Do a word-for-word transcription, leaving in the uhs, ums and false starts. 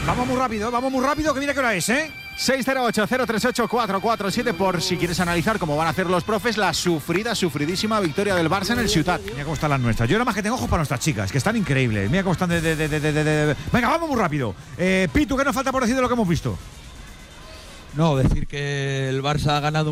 Vamos muy rápido, vamos muy rápido, que mira qué hora es, ¿eh? seis cero ocho, cero tres ocho, cuatro cuatro siete por si quieres analizar cómo van a hacer los profes la sufrida, sufridísima victoria del Barça en el Ciutat. Mira cómo están las nuestras. Yo nada más que tengo ojos para nuestras chicas, que están increíbles. Mira cómo están de... de, de, de, de, de. Venga, vamos muy rápido. Eh, Pitu, ¿qué nos falta por decir de lo que hemos visto? No, decir que el Barça ha ganado